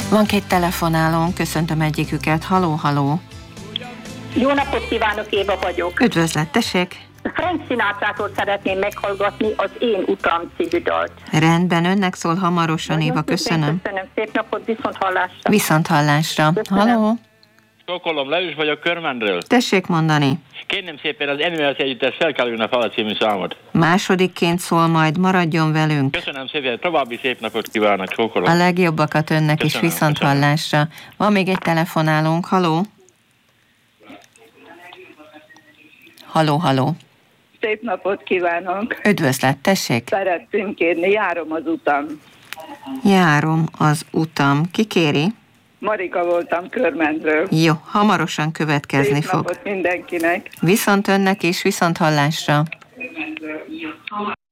Van két telefonálónk, köszöntöm egyiküket. Haló, haló. Jó napot kívánok, Éva vagyok. Üdvözlet, tessék. Frank Sinatrától szeretném meghallgatni az Én utam című dalt. Rendben, önnek szól hamarosan, Éva, köszönöm. Köszönöm, szép napot, viszonthallásra. Viszonthallásra. Köszönöm. Haló. Sokolom, Lajos vagyok Körmendről. Tessék mondani. Kérném szépen az Animals Együttes Fel kell ülni a fala című számot. Másodikként szól majd, maradjon velünk. Köszönöm szépen, további szép napot kívánok, sokolom. A legjobbakat önnek is, Köszönöm, viszonthallásra. Van még egy telefonálónk, haló. Haló, haló. Szép napot kívánok! Üdvözlet, tessék. Szeretném kérni, járom az utam. Járom az utam. Ki kéri? Marika voltam Körmendről. Jó, hamarosan következni Szép fog. napot mindenkinek! Viszont önnek is, viszonthallásra.